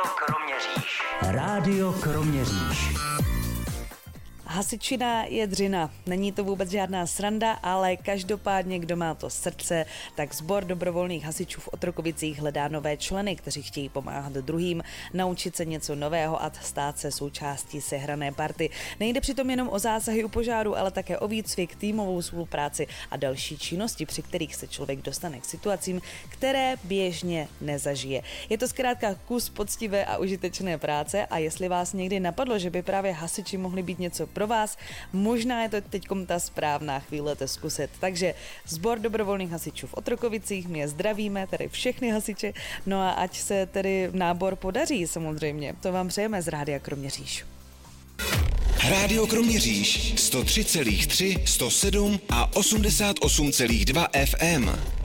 Kroměříž. Rádio Kroměříž. Hasičina je dřina. Není to vůbec žádná sranda, ale každopádně, kdo má to srdce, tak sbor dobrovolných hasičů v Otrokovicích hledá nové členy, kteří chtějí pomáhat druhým, naučit se něco nového a stát se součástí sehrané party. Nejde přitom jenom o zásahy u požáru, ale také o výcvik, týmovou spolupráci a další činnosti, při kterých se člověk dostane k situacím, které běžně nezažije. Je to zkrátka kus poctivé a užitečné práce a jestli vás někdy napadlo, že by právě hasiči mohli být něco pro vás, možná je to teďkom ta správná chvíle to zkusit. Takže sbor dobrovolných hasičů v Otrokovicích, my je zdravíme, tedy všechny hasiče, no a ať se tedy nábor podaří samozřejmě. To vám přejeme z Rádia Kroměříž. Rádio Kroměříž 103,3, 107 a 88,2 FM.